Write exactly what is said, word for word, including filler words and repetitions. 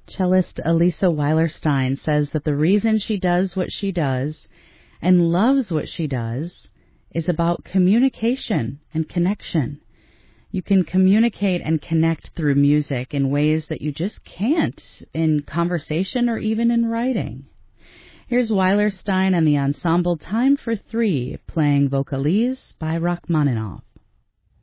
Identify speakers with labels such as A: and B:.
A: Cellist Elisa Weiler-Stein says that the reason she does what she does and loves what she does is about communication and connection. You can communicate and connect through music in ways that you just can't in conversation or even in writing. Here's Weiler-Stein and the ensemble Time for Three playing Vocalise by Rachmaninoff.